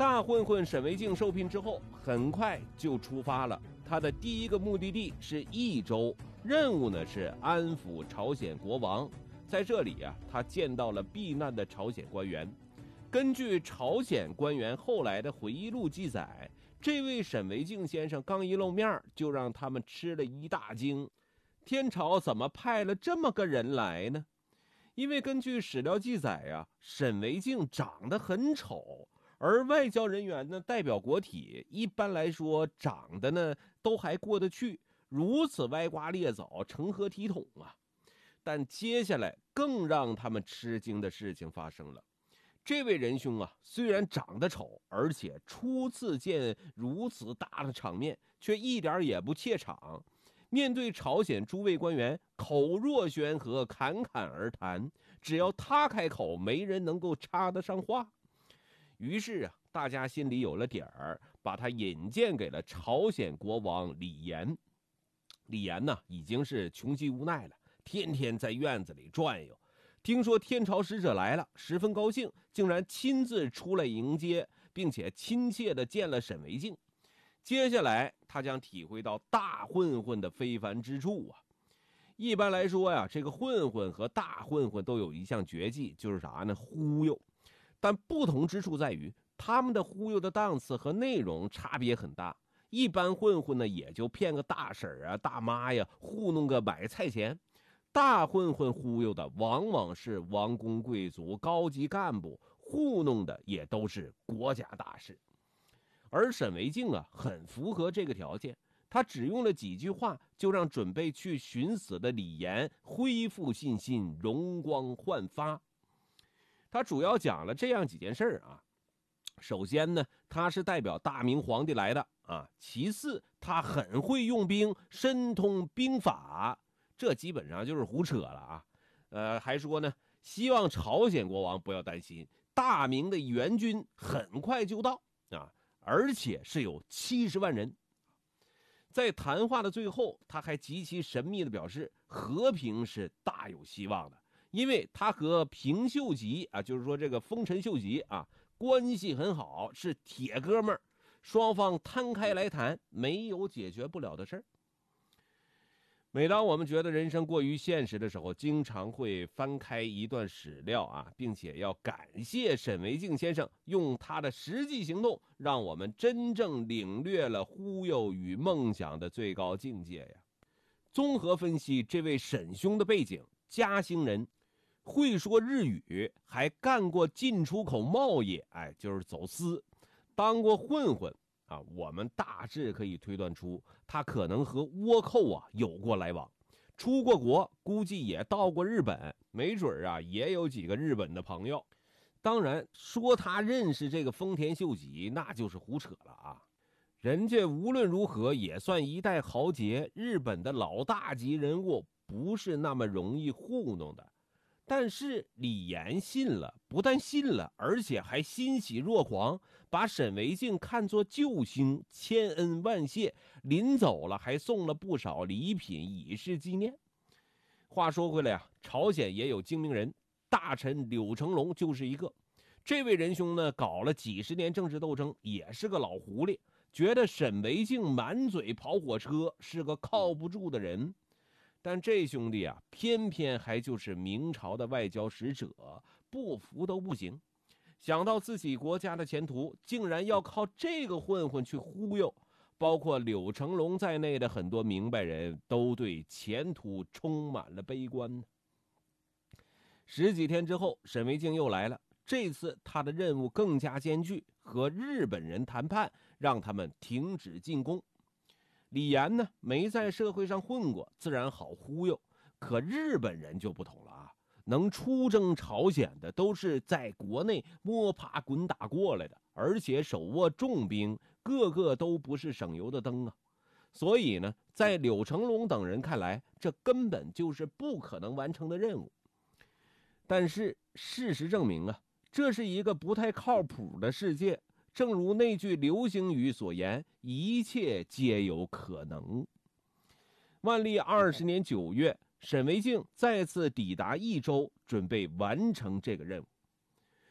大混混沈维敬受聘之后，很快就出发了。他的第一个目的地是益州，任务呢是安抚朝鲜国王。在这里啊，他见到了避难的朝鲜官员。根据朝鲜官员后来的回忆录记载，这位沈维敬先生刚一露面，就让他们吃了一大惊。天朝怎么派了这么个人来呢？因为根据史料记载啊，沈维敬长得很丑，而外交人员呢代表国体，一般来说长得呢都还过得去，如此歪瓜裂枣，成何体统啊？但接下来更让他们吃惊的事情发生了。这位仁兄啊，虽然长得丑，而且初次见如此大的场面，却一点也不怯场。面对朝鲜诸位官员，口若悬河，侃侃而谈，只要他开口，没人能够插得上话。于是啊，大家心里有了底儿，把他引荐给了朝鲜国王李延。李延呢，已经是穷极无奈了，天天在院子里转悠。听说天朝使者来了，十分高兴，竟然亲自出来迎接，并且亲切地见了沈维敬。接下来他将体会到大混混的非凡之处啊。一般来说呀，这个混混和大混混都有一项绝技，就是啥呢？忽悠。但不同之处在于，他们的忽悠的档次和内容差别很大。一般混混呢，也就骗个大婶啊、大妈呀，糊弄个买菜钱。大混混忽悠的往往是王公贵族、高级干部，糊弄的也都是国家大事。而沈维敬啊，很符合这个条件。他只用了几句话，就让准备去寻死的李延恢复信心，容光焕发。他主要讲了这样几件事啊。首先呢，他是代表大明皇帝来的啊。其次，他很会用兵，深通兵法，这基本上就是胡扯了啊。还说呢，希望朝鲜国王不要担心，大明的援军很快就到啊。而且是有70万人。在谈话的最后，他还极其神秘地表示，和平是大有希望的，因为他和平秀吉啊，就是说这个丰臣秀吉啊，关系很好，是铁哥们儿，双方摊开来谈，没有解决不了的事儿。每当我们觉得人生过于现实的时候，经常会翻开一段史料啊，并且要感谢沈维敬先生用他的实际行动，让我们真正领略了忽悠与梦想的最高境界呀。综合分析这位沈兄的背景，嘉兴人，会说日语，还干过进出口贸易，就是走私，当过混混啊，我们大致可以推断出他可能和倭寇啊有过来往，出过国，估计也到过日本，没准啊也有几个日本的朋友。当然说他认识这个丰田秀吉，那就是胡扯了啊。人家无论如何也算一代豪杰，日本的老大级人物，不是那么容易糊弄的。但是李延信了，不但信了，而且还欣喜若狂，把沈维敬看作救星，千恩万谢，临走了还送了不少礼品以示纪念。话说回来啊，朝鲜也有精明人，大臣柳成龙就是一个。这位仁兄呢，搞了几十年政治斗争，也是个老狐狸，觉得沈维敬满嘴跑火车，是个靠不住的人。但这兄弟啊，偏偏还就是明朝的外交使者，不服都不行。想到自己国家的前途，竟然要靠这个混混去忽悠，包括柳成龙在内的很多明白人都对前途充满了悲观呢。十几天之后，沈维敬又来了，这次他的任务更加艰巨，和日本人谈判，让他们停止进攻。李延呢，没在社会上混过，自然好忽悠。可日本人就不同了啊，能出征朝鲜的都是在国内摸爬滚打过来的，而且手握重兵，个个都不是省油的灯啊。所以呢，在柳成龙等人看来，这根本就是不可能完成的任务。但是事实证明啊，这是一个不太靠谱的世界。正如那句流行语所言，一切皆有可能。万历20年9月，沈维敬再次抵达益州，准备完成这个任务。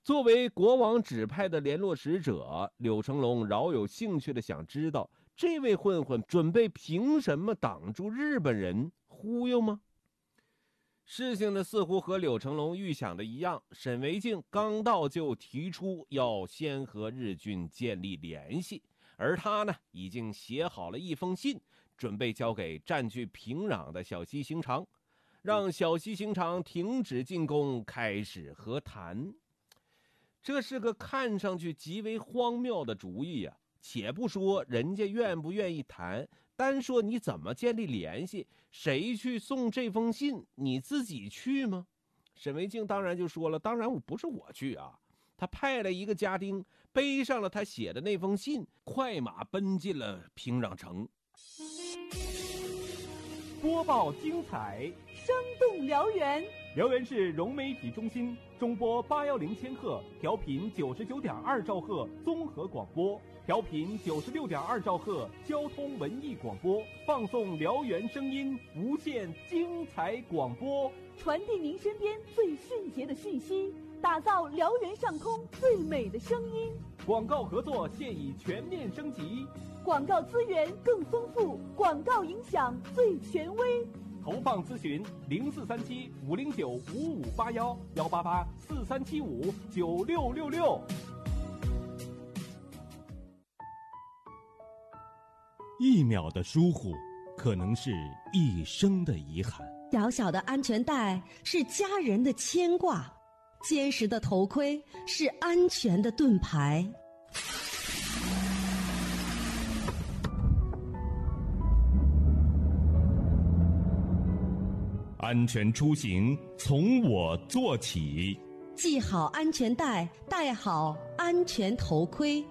作为国王指派的联络使者，柳成龙饶有兴趣的想知道，这位混混准备凭什么挡住日本人忽悠吗？事情呢似乎和柳成龙预想的一样，沈惟敬刚到就提出要先和日军建立联系，而他呢已经写好了一封信，准备交给占据平壤的小西行长，让小西行长停止进攻，开始和谈。这是个看上去极为荒谬的主意呀！且不说人家愿不愿意谈，单说你怎么建立联系，谁去送这封信？你自己去吗？沈惟敬当然就说了，当然不是我去啊。他派了一个家丁，背上了他写的那封信，快马奔进了平壤城。 播报精彩， 生动辽源。 辽源市融媒体中心中波810千赫，调频99.2兆赫综合广播，调频96.2兆赫交通文艺广播，放送辽源声音，无限精彩广播， 传递您身边最迅捷的讯息，打造辽源上空最美的声音。 广告合作现已全面升级， 广告资源更丰富，广告影响最权威。 投放咨询0437-509-5581，188-4375-9666。 1秒的疏忽，可能是一生的遗憾。 小小的安全带是家人的牵挂，坚实的头盔是安全的盾牌。 安全出行从我做起， 系好安全带，戴好安全头盔。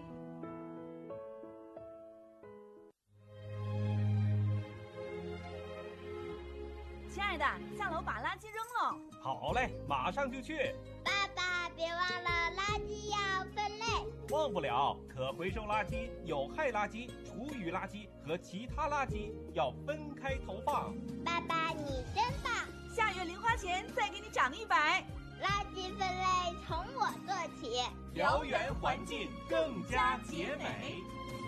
亲爱的，下楼把垃圾扔了。 好嘞，马上就去。 爸爸，别忘了垃圾要分类。 忘不了，可回收垃圾、有害垃圾、厨余垃圾和其他垃圾要分开投放。 爸爸，你真棒！ 下月零花钱再给你涨100。 垃圾分类从我做起， 辽源环境更加洁美。